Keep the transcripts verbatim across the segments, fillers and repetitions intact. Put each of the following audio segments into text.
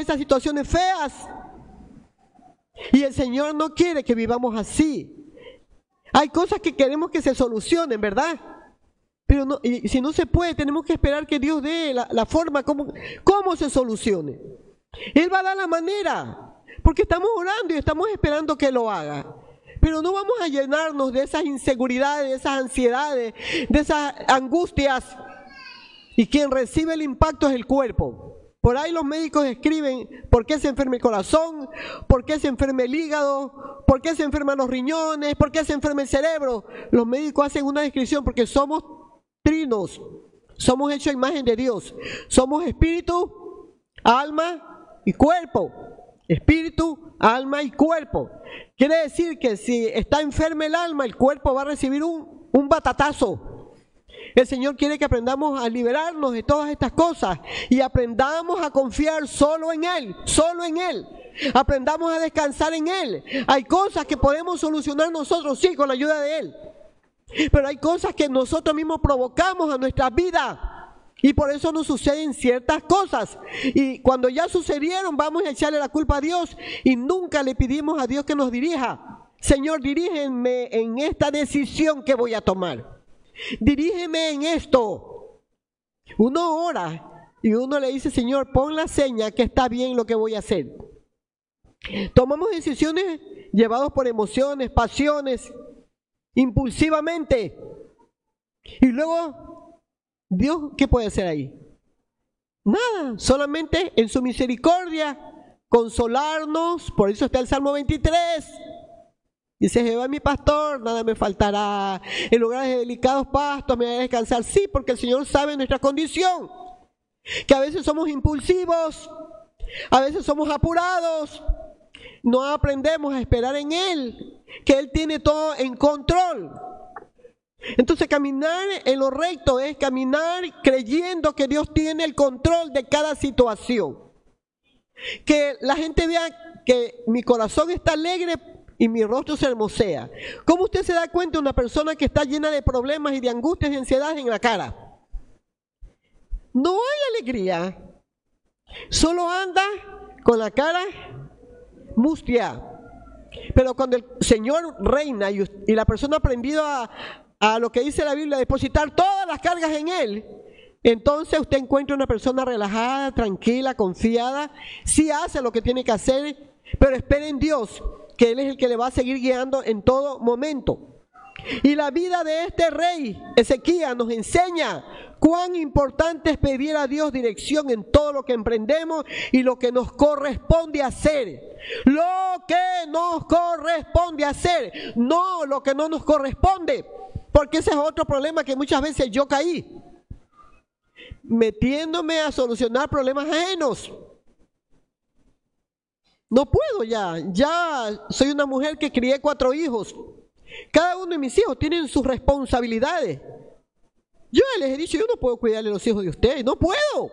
esas situaciones feas. Y el Señor no quiere que vivamos así. Hay cosas que queremos que se solucionen, ¿verdad? Pero no, y si no se puede, tenemos que esperar que Dios dé la, la forma como, cómo se solucione. Él va a dar la manera, porque estamos orando y estamos esperando que lo haga. Pero no vamos a llenarnos de esas inseguridades, de esas ansiedades, de esas angustias. Y quien recibe el impacto es el cuerpo. Por ahí los médicos escriben por qué se enferma el corazón, por qué se enferma el hígado, por qué se enferman los riñones, por qué se enferma el cerebro. Los médicos hacen una descripción porque somos trinos, somos hechos a imagen de Dios. Somos espíritu, alma y cuerpo. Espíritu, alma y cuerpo. Quiere decir que si está enferma el alma, el cuerpo va a recibir un, un batatazo. El Señor quiere que aprendamos a liberarnos de todas estas cosas y aprendamos a confiar solo en Él, solo en Él. Aprendamos a descansar en Él. Hay cosas que podemos solucionar nosotros, sí, con la ayuda de Él. Pero hay cosas que nosotros mismos provocamos a nuestra vida y por eso nos suceden ciertas cosas. Y cuando ya sucedieron, vamos a echarle la culpa a Dios y nunca le pedimos a Dios que nos dirija. Señor, dirígeme en esta decisión que voy a tomar. Dirígeme en esto. Uno ora y uno le dice, Señor, pon la seña que está bien lo que voy a hacer. Tomamos decisiones llevados por emociones, pasiones, impulsivamente. Y luego, Dios, ¿qué puede hacer ahí? Nada, solamente en su misericordia, consolarnos. Por eso está el Salmo veintitrés. Dice, Jehová es mi pastor, nada me faltará. En lugares de delicados pastos me hará descansar. Sí, porque el Señor sabe nuestra condición. Que a veces somos impulsivos, a veces somos apurados. No aprendemos a esperar en Él, que Él tiene todo en control. Entonces caminar en lo recto es caminar creyendo que Dios tiene el control de cada situación. Que la gente vea que mi corazón está alegre y mi rostro se hermosea. ¿Cómo usted se da cuenta de una persona que está llena de problemas y de angustias y ansiedades en la cara? No hay alegría. Solo anda con la cara mustia. Pero cuando el Señor reina y, y la persona ha aprendido a, a lo que dice la Biblia, depositar todas las cargas en Él, entonces usted encuentra una persona relajada, tranquila, confiada, sí hace lo que tiene que hacer, pero espera en Dios, que Él es el que le va a seguir guiando en todo momento. Y la vida de este rey, Ezequías, nos enseña cuán importante es pedir a Dios dirección en todo lo que emprendemos y lo que nos corresponde hacer. Lo que nos corresponde hacer, no lo que no nos corresponde. Porque ese es otro problema que muchas veces yo caí, metiéndome a solucionar problemas ajenos. No puedo ya, ya soy una mujer que crié cuatro hijos. Cada uno de mis hijos tienen sus responsabilidades. Yo les he dicho, yo no puedo cuidarle a los hijos de ustedes, no puedo.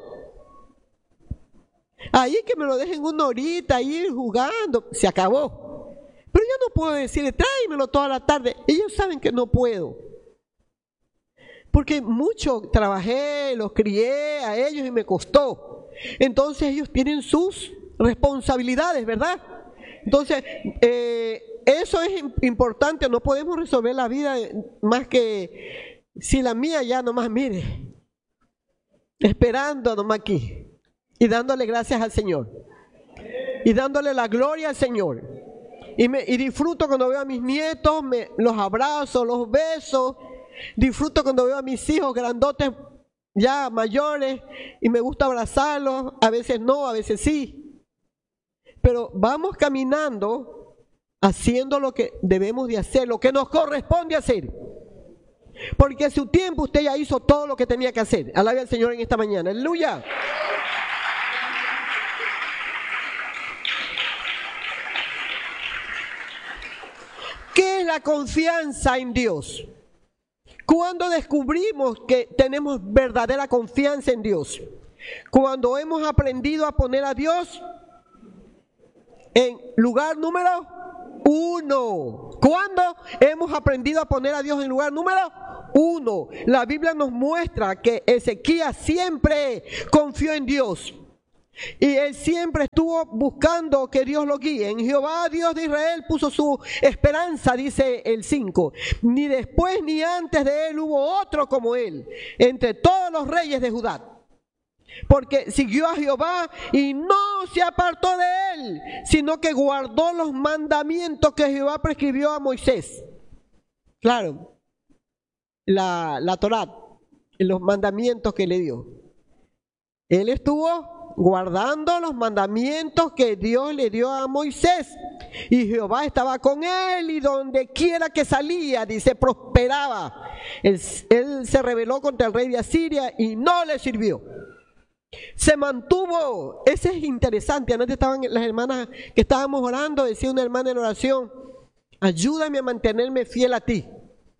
Ahí que me lo dejen una horita, ahí jugando, se acabó. Pero yo no puedo decirle, tráemelo toda la tarde. Ellos saben que no puedo. Porque mucho trabajé, los crié a ellos y me costó. Entonces ellos tienen sus responsabilidades, ¿verdad? Entonces, eh, eso es importante. No podemos resolver la vida más que si la mía ya nomás mire, esperando nomás aquí y dándole gracias al Señor y dándole la gloria al Señor. Y, me, y disfruto cuando veo a mis nietos, me, los abrazo, los beso. Disfruto cuando veo a mis hijos grandotes, ya mayores, y me gusta abrazarlos. A veces no, a veces sí. Pero vamos caminando haciendo lo que debemos de hacer, lo que nos corresponde hacer. Porque a su tiempo usted ya hizo todo lo que tenía que hacer. Alabe al Señor en esta mañana. ¡Aleluya! ¿Qué es la confianza en Dios? Cuando descubrimos que tenemos verdadera confianza en Dios, cuando hemos aprendido a poner a Dios en lugar número uno. ¿Cuándo hemos aprendido a poner a Dios en lugar número uno? La Biblia nos muestra que Ezequías siempre confió en Dios. Y él siempre estuvo buscando que Dios lo guíe. En Jehová, Dios de Israel, puso su esperanza, dice el cinco. Ni después ni antes de él hubo otro como él, entre todos los reyes de Judá. Porque siguió a Jehová y no se apartó de él, sino que guardó los mandamientos que Jehová prescribió a Moisés. Claro, la, la Torá, los mandamientos que le dio. Él estuvo guardando los mandamientos que Dios le dio a Moisés. Y Jehová estaba con él, y donde quiera que salía, dice, prosperaba. Él, él se rebeló contra el rey de Asiria y no le sirvió. Se mantuvo. Ese es interesante. Anoche estaban las hermanas que estábamos orando, decía una hermana en oración: ayúdame a mantenerme fiel a ti.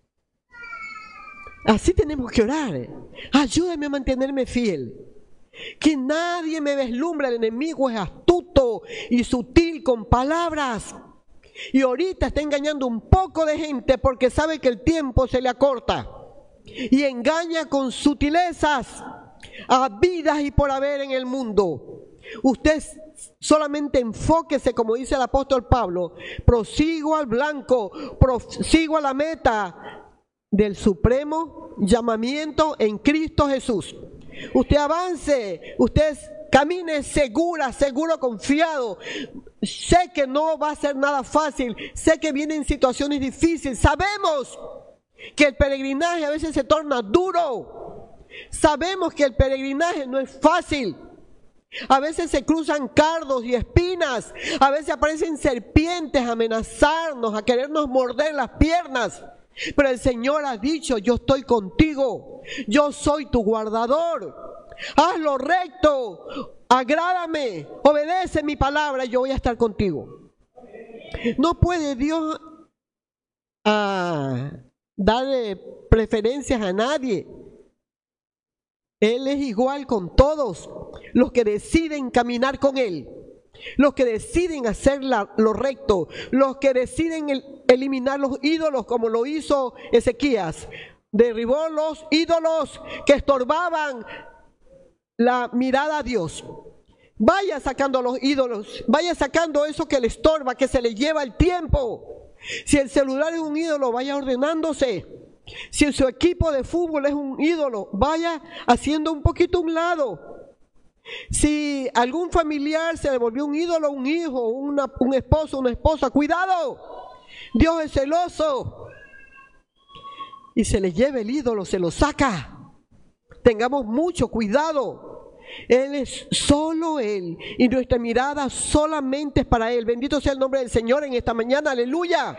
Así tenemos que orar. Ayúdame a mantenerme fiel. Que nadie me deslumbre. El enemigo es astuto y sutil con palabras. Y ahorita está engañando un poco de gente porque sabe que el tiempo se le acorta. Y engaña con sutilezas a vidas y por haber en el mundo. Usted solamente enfóquese, como dice el apóstol Pablo: prosigo al blanco, prosigo a la meta del supremo llamamiento en Cristo Jesús. Usted avance, usted camine segura, seguro, confiado. Sé que no va a ser nada fácil, sé que vienen situaciones difíciles, sabemos que el peregrinaje a veces se torna duro, sabemos que el peregrinaje no es fácil. A veces se cruzan cardos y espinas, a veces aparecen serpientes a amenazarnos, a querernos morder las piernas. Pero el Señor ha dicho: yo estoy contigo, yo soy tu guardador. Haz lo recto, agrádame, obedece mi palabra y yo voy a estar contigo. No puede Dios ah, darle preferencias a nadie. Él es igual con todos los que deciden caminar con Él, los que deciden hacer la, lo recto, los que deciden el, eliminar los ídolos, como lo hizo Ezequías. Derribó los ídolos que estorbaban la mirada a Dios. Vaya sacando los ídolos, vaya sacando eso que le estorba, que se le lleva el tiempo. Si el celular es un ídolo, vaya ordenándose. Si su equipo de fútbol es un ídolo, vaya haciendo un poquito a un lado. Si algún familiar se le volvió un ídolo, un hijo, una, un esposo, una esposa, cuidado. Dios es celoso. Y se le lleva el ídolo, se lo saca. Tengamos mucho cuidado. Él es solo Él, y nuestra mirada solamente es para Él. Bendito sea el nombre del Señor en esta mañana. Aleluya.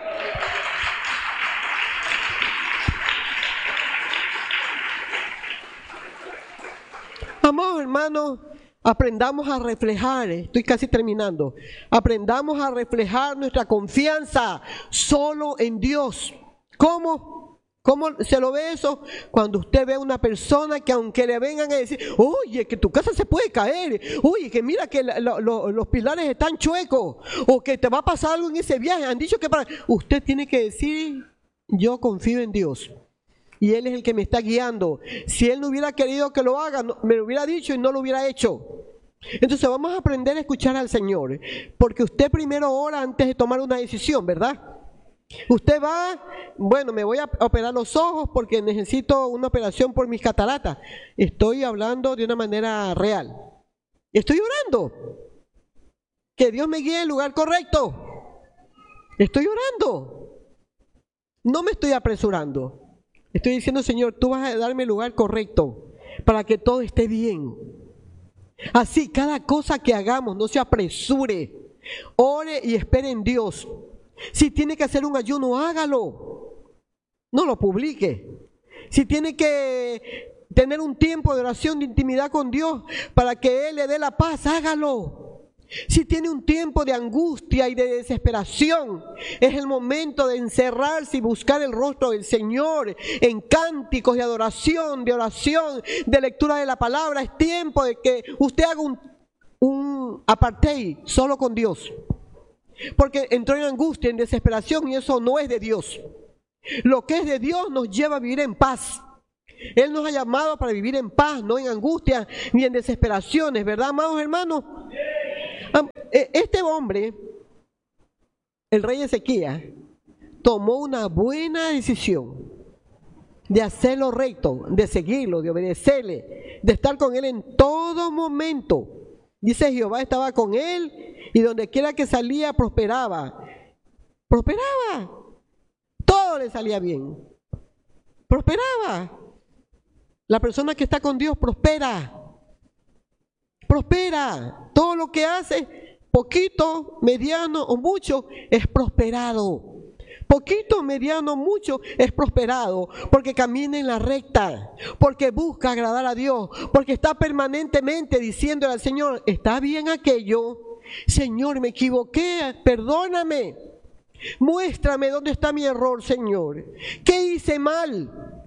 Amados hermanos, aprendamos a reflejar, estoy casi terminando, aprendamos a reflejar nuestra confianza solo en Dios. ¿Cómo? ¿Cómo se lo ve eso? Cuando usted ve a una persona que, aunque le vengan a decir: oye, que tu casa se puede caer, oye, que mira que la, la, lo, los pilares están chuecos, o que te va a pasar algo en ese viaje, han dicho que para... Usted tiene que decir: yo confío en Dios. Y Él es el que me está guiando. Si Él no hubiera querido que lo haga, no, me lo hubiera dicho y no lo hubiera hecho. Entonces vamos a aprender a escuchar al Señor. Porque usted primero ora antes de tomar una decisión, ¿verdad? Usted va: bueno, me voy a operar los ojos porque necesito una operación por mis cataratas. Estoy hablando de una manera real. Estoy orando. Que Dios me guíe al lugar correcto. Estoy orando. No me estoy apresurando. Estoy diciendo: Señor, tú vas a darme el lugar correcto para que todo esté bien. Así, cada cosa que hagamos, no se apresure. Ore y espere en Dios. Si tiene que hacer un ayuno, hágalo. No lo publique. Si tiene que tener un tiempo de oración, de intimidad con Dios, para que Él le dé la paz, hágalo. Si tiene un tiempo de angustia y de desesperación, es el momento de encerrarse y buscar el rostro del Señor en cánticos de adoración, de oración, de lectura de la palabra. Es tiempo de que usted haga un, un apartheid solo con Dios, porque entró en angustia, en desesperación, y eso no es de Dios. Lo que es de Dios nos lleva a vivir en paz. Él nos ha llamado para vivir en paz, no en angustia ni en desesperaciones, ¿verdad, amados hermanos? Este hombre, el rey Ezequías, tomó una buena decisión de hacer lo recto, de seguirlo, de obedecerle, de estar con él en todo momento. Dice, Jehová estaba con él y donde quiera que salía prosperaba. Prosperaba. Todo le salía bien. Prosperaba. La persona que está con Dios prospera. Prospera. Todo lo que hace, poquito, mediano o mucho, es prosperado. Poquito, mediano, mucho, es prosperado, porque camina en la recta, porque busca agradar a Dios, porque está permanentemente diciéndole al Señor, ¿está bien aquello? Señor, me equivoqué, perdóname, muéstrame dónde está mi error, Señor. ¿Qué hice mal?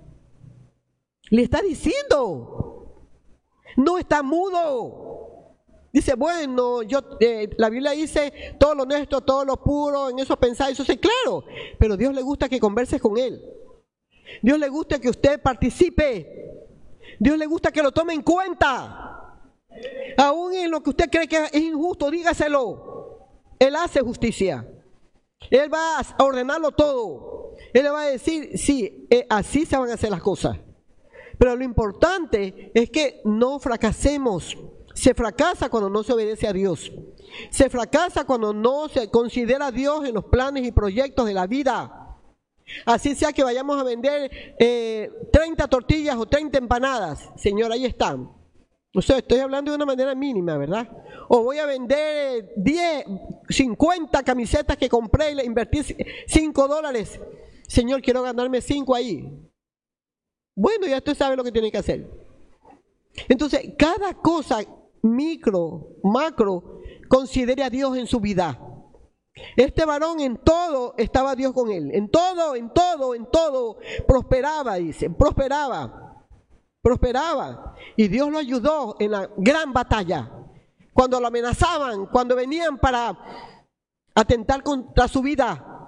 Le está diciendo, no está mudo. Dice, bueno, yo eh, la Biblia dice todo lo honesto, todo lo puro, en eso pensáis, eso sí, claro, pero Dios le gusta que converses con Él. Dios le gusta que usted participe. Dios le gusta que lo tome en cuenta. Aún en lo que usted cree que es injusto, dígaselo. Él hace justicia. Él va a ordenarlo todo. Él le va a decir, sí, eh, así se van a hacer las cosas. Pero lo importante es que no fracasemos. Se fracasa cuando no se obedece a Dios. Se fracasa cuando no se considera a Dios en los planes y proyectos de la vida. Así sea que vayamos a vender eh, treinta tortillas o treinta empanadas. Señor, ahí están. O sea, estoy hablando de una manera mínima, ¿verdad? O voy a vender diez, cincuenta camisetas que compré y le invertí cinco dólares. Señor, quiero ganarme cinco ahí. Bueno, ya usted sabe lo que tiene que hacer. Entonces, cada cosa micro, macro, considere a Dios en su vida. Este varón en todo estaba Dios con él. En todo, en todo, en todo prosperaba, dice, prosperaba, prosperaba. Y Dios lo ayudó en la gran batalla. Cuando lo amenazaban, cuando venían para atentar contra su vida.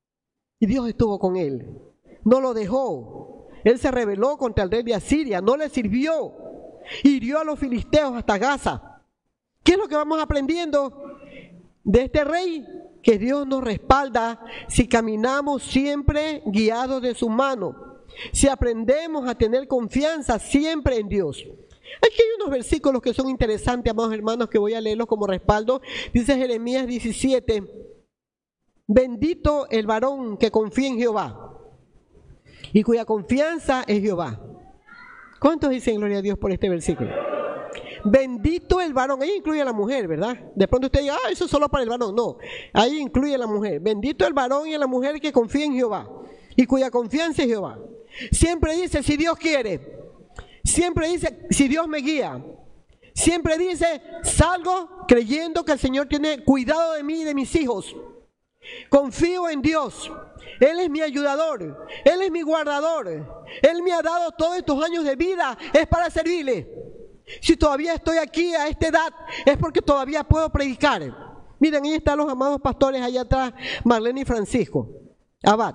Y Dios estuvo con él. No lo dejó. Él se rebeló contra el rey de Asiria, no le sirvió. Hirió a los filisteos hasta Gaza. ¿Qué es lo que vamos aprendiendo de este rey? Que Dios nos respalda si caminamos siempre guiados de su mano, si aprendemos a tener confianza siempre en Dios. Aquí hay unos versículos que son interesantes, amados hermanos, que voy a leerlos como respaldo. Dice Jeremías diecisiete, bendito el varón que confía en Jehová y cuya confianza es Jehová. ¿Cuántos dicen gloria a Dios por este versículo? Bendito el varón, ahí incluye a la mujer, ¿verdad? De pronto usted diga, ah, eso es solo para el varón. No, ahí incluye a la mujer. Bendito el varón y a la mujer que confía en Jehová y cuya confianza es Jehová. Siempre dice, si Dios quiere. Siempre dice, si Dios me guía. Siempre dice, salgo creyendo que el Señor tiene cuidado de mí y de mis hijos. Confío en Dios. Él es mi ayudador. Él es mi guardador. Él me ha dado todos estos años de vida. Es para servirle. Si todavía estoy aquí a esta edad, es porque todavía puedo predicar. Miren, ahí están los amados pastores allá atrás, Marlene y Francisco Abad.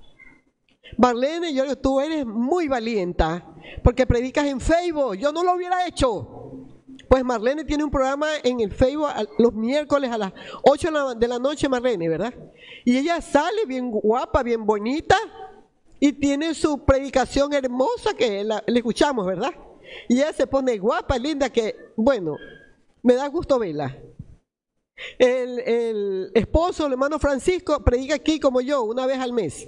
Marlene, yo, tú eres muy valienta porque predicas en Facebook. Yo no lo hubiera hecho. Pues Marlene tiene un programa en el Facebook los miércoles a las ocho de la noche, Marlene, ¿verdad? Y ella sale bien guapa, bien bonita y tiene su predicación hermosa que la, le escuchamos, ¿verdad? Y ella se pone guapa, linda, que, bueno, me da gusto verla. El, el esposo, el hermano Francisco, predica aquí como yo, una vez al mes.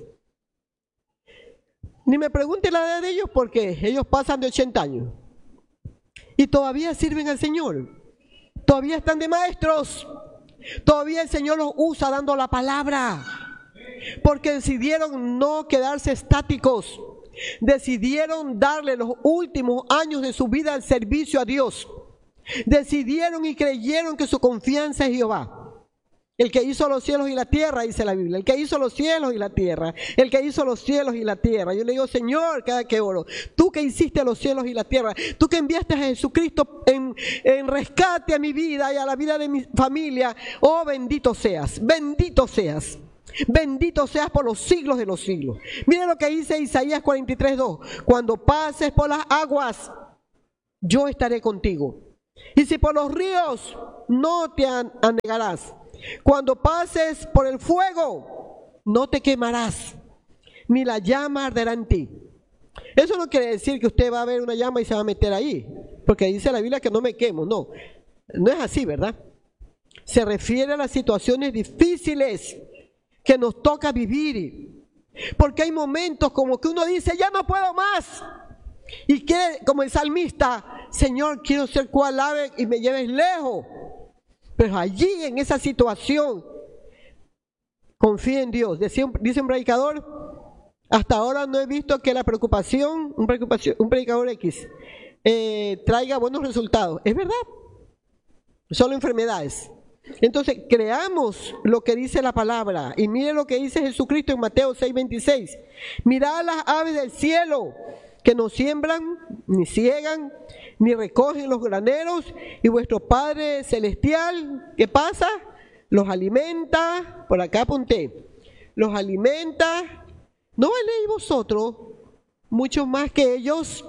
Ni me pregunte la edad de ellos porque ellos pasan de ochenta años. Y todavía sirven al Señor. Todavía están de maestros. Todavía el Señor los usa dando la palabra. Porque decidieron no quedarse estáticos. Decidieron darle los últimos años de su vida al servicio a Dios. Decidieron y creyeron que su confianza es Jehová. El que hizo los cielos y la tierra, dice la Biblia. El que hizo los cielos y la tierra. El que hizo los cielos y la tierra. Yo le digo, Señor, cada que oro, tú que hiciste los cielos y la tierra, tú que enviaste a Jesucristo en, en rescate a mi vida y a la vida de mi familia, oh bendito seas, bendito seas. Bendito seas por los siglos de los siglos. Mire lo que dice Isaías cuarenta y tres, dos. Cuando pases por las aguas, yo estaré contigo. Y si por los ríos, no te anegarás. Cuando pases por el fuego, no te quemarás, ni la llama arderá en ti. Eso no quiere decir que usted va a ver una llama y se va a meter ahí, porque dice la Biblia que no me quemo. No, no es así, ¿verdad? Se refiere a las situaciones difíciles que nos toca vivir, porque hay momentos como que uno dice, ya no puedo más, y quiere, como el salmista, Señor, quiero ser cual ave y me lleves lejos. Pero allí, en esa situación, confía en Dios. Dice un, dice un predicador, hasta ahora no he visto que la preocupación, un, preocupación, un predicador X, eh, traiga buenos resultados. Es verdad, solo enfermedades. Entonces, creamos lo que dice la palabra. Y mire lo que dice Jesucristo en Mateo seis veintiséis. Mirad las aves del cielo, que no siembran, ni ciegan, ni recogen los graneros, y vuestro Padre Celestial, ¿qué pasa? Los alimenta, por acá apunté, los alimenta. ¿No valéis vosotros mucho más que ellos?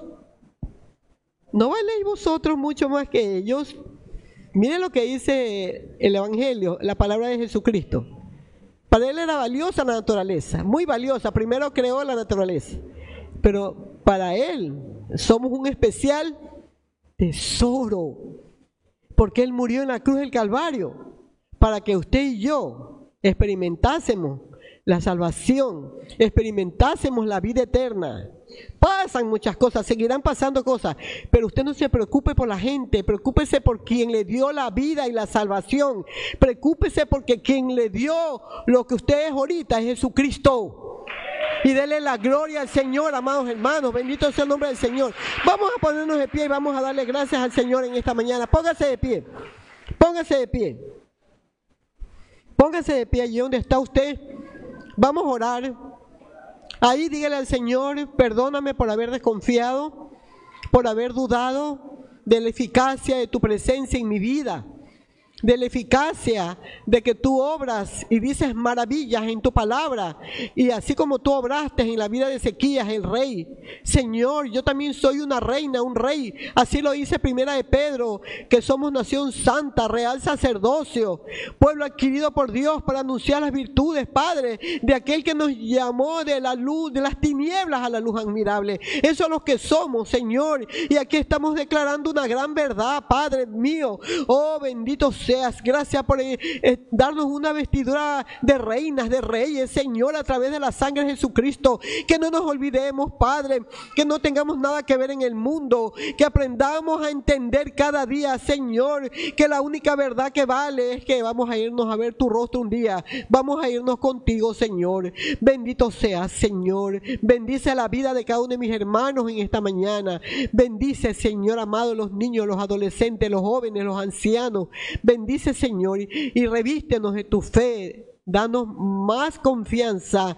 ¿No valéis vosotros mucho más que ellos? Miren lo que dice el Evangelio, la palabra de Jesucristo. Para él era valiosa la naturaleza, muy valiosa. Primero creó la naturaleza, pero para él somos un especial tesoro, porque él murió en la cruz del Calvario para que usted y yo experimentásemos la salvación, experimentásemos la vida eterna. Pasan muchas cosas, seguirán pasando cosas, pero usted no se preocupe por la gente, preocúpese por quien le dio la vida y la salvación. Preocúpese porque quien le dio lo que usted es ahorita es Jesucristo. Y dele la gloria al Señor, amados hermanos. Bendito sea el nombre del Señor. Vamos a ponernos de pie y vamos a darle gracias al Señor en esta mañana. Póngase de pie. Póngase de pie. Póngase de pie allí donde está usted. Vamos a orar. Ahí dígale al Señor, perdóname por haber desconfiado, por haber dudado de la eficacia de tu presencia en mi vida, de la eficacia de que tú obras y dices maravillas en tu palabra, y así como tú obraste en la vida de Ezequías, el rey. Señor, yo también soy una reina, un rey, así lo dice Primera de Pedro, que somos nación santa, real sacerdocio, pueblo adquirido por Dios para anunciar las virtudes, Padre, de aquel que nos llamó de la luz, de las tinieblas a la luz admirable. Eso es lo que somos, Señor, y aquí estamos declarando una gran verdad, Padre mío. Oh, bendito sea. Gracias por eh, eh, darnos una vestidura de reinas, de reyes, Señor, a través de la sangre de Jesucristo. Que no nos olvidemos, Padre, que no tengamos nada que ver en el mundo, que aprendamos a entender cada día, Señor, que la única verdad que vale es que vamos a irnos a ver tu rostro un día, vamos a irnos contigo, Señor. Bendito seas, Señor. Bendice la vida de cada uno de mis hermanos en esta mañana. Bendice, Señor amado, los niños, los adolescentes, los jóvenes, los ancianos. Bendice, Señor, y revístenos de tu fe. Danos más confianza,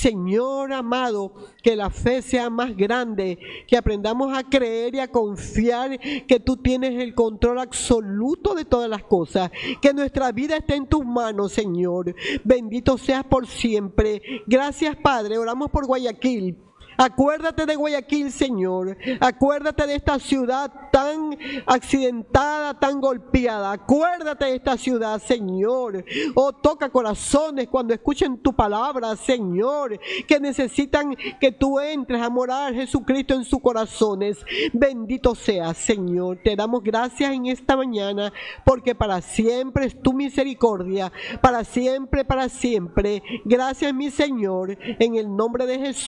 Señor amado, que la fe sea más grande, que aprendamos a creer y a confiar que tú tienes el control absoluto de todas las cosas, que nuestra vida esté en tus manos, Señor. Bendito seas por siempre. Gracias, Padre. Oramos por Guayaquil. Acuérdate de Guayaquil, Señor. Acuérdate de esta ciudad tan accidentada, tan golpeada. Acuérdate de esta ciudad, Señor. Oh, toca corazones cuando escuchen tu palabra, Señor, que necesitan que tú entres a morar, Jesucristo, en sus corazones. Bendito seas, Señor. Te damos gracias en esta mañana, porque para siempre es tu misericordia. Para siempre, para siempre. Gracias, mi Señor, en el nombre de Jesús.